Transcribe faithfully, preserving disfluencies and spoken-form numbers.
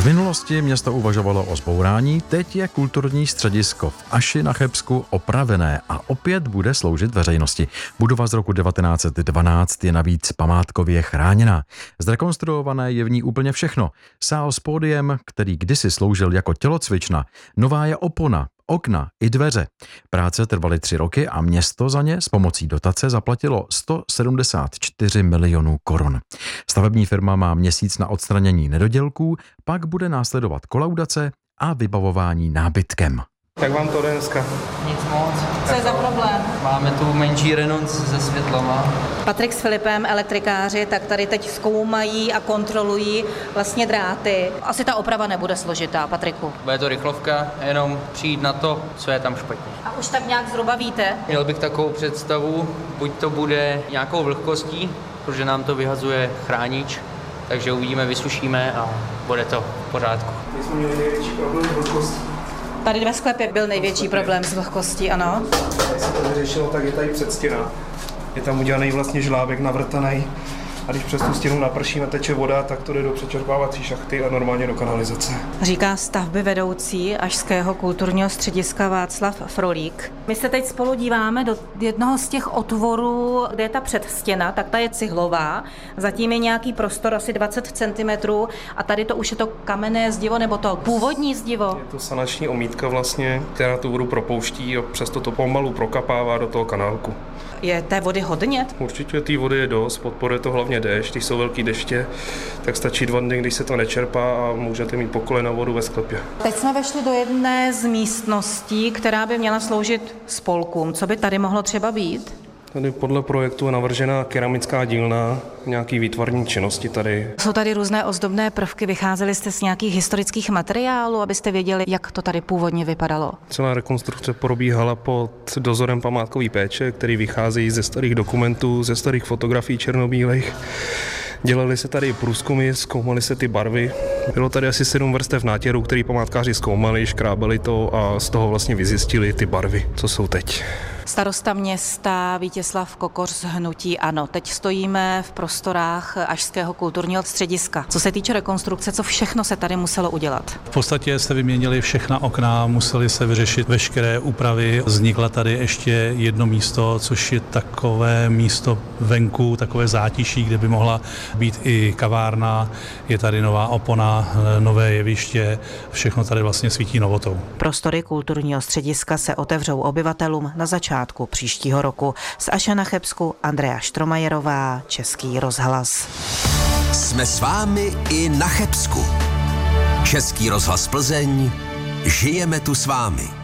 V minulosti město uvažovalo o zbourání, teď je kulturní středisko v Aši na Chebsku opravené a opět bude sloužit veřejnosti. Budova z roku devatenáct set dvanáct je navíc památkově chráněná. Zrekonstruované je v ní úplně všechno. Sál s pódiem, který kdysi sloužil jako tělocvična, nová je opona, okna i dveře. Práce trvaly tři roky a město za ně s pomocí dotace zaplatilo sto sedmdesát čtyři milionů korun. Stavební firma má měsíc na odstranění nedodělků, pak bude následovat kolaudace a vybavování nábytkem. Tak vám to jde dneska? Nic moc. Co je za problém? Máme tu menší renonc se světlama. Patrik s Filipem, elektrikáři, tak tady teď zkoumají a kontrolují vlastně dráty. Asi ta oprava nebude složitá, Patriku. Bude to rychlovka, jenom přijít na to, co je tam špatně. A už tak nějak zhruba víte? Měl bych takovou představu, buď to bude nějakou vlhkostí, protože nám to vyhazuje chránič, takže uvidíme, vysušíme a bude to v pořádku. My jsme měli největší problém s vlhkostí. Tady ve sklepě byl největší problém s vlhkostí, ano. Jak se to vyřešilo, tak je tady předstěna. Je tam udělaný vlastně žlábek navrtaný. A když přes tu stěnu naprší a teče voda, tak to jde do přečerpávací šachty a normálně do kanalizace. Říká stavby vedoucí Ašského kulturního střediska Václav Frolík. My se teď spolu díváme do jednoho z těch otvorů, kde je ta předstěna, tak ta je cihlová. Zatím je nějaký prostor asi dvacet centimetrů a tady to už je to kamenné zdivo nebo to původní zdivo. Je to sanační omítka vlastně, která tu vodu propouští a přesto to pomalu prokapává do toho kanálku. Je té vody hodně? Určitě té vody je dost, podporuje to hlavně déšť, když jsou velký deště, tak stačí dva dny, když se to nečerpá a můžete mít po kolena vodu ve sklepě. Teď jsme vešli do jedné z místností, která by měla sloužit spolkům. Co by tady mohlo třeba být? Tady podle projektu je navržená keramická dílna, nějaký výtvarní činnosti tady. Jsou tady různé ozdobné prvky, vycházeli jste z nějakých historických materiálů, abyste věděli, jak to tady původně vypadalo? Celá rekonstrukce probíhala pod dozorem památkové péče, který vychází ze starých dokumentů, ze starých fotografií černobílých. Dělali se tady průzkumy, zkoumaly se ty barvy. Bylo tady asi sedm vrstev nátěrů, který památkáři zkoumali, škrábali to a z toho vlastně vyzjistili ty barvy, co jsou teď. Starosta města Vítězslav Kokoř z hnutí ANO. Teď stojíme v prostorách Ašského kulturního střediska. Co se týče rekonstrukce, co všechno se tady muselo udělat? V podstatě se vyměnili všechna okna, museli se vyřešit veškeré úpravy. Vznikla tady ještě jedno místo, což je takové místo venku, takové zátiší, kde by mohla být i kavárna. Je tady nová opona, nové jeviště, všechno tady vlastně svítí novotou. Prostory kulturního střediska se otevřou obyvatelům na začátku příštího roku. Z Aše na Chebsku Andrea Štromajerová, Český rozhlas. Jsme s vámi i na Chebsku. Český rozhlas Plzeň, žijeme tu s vámi.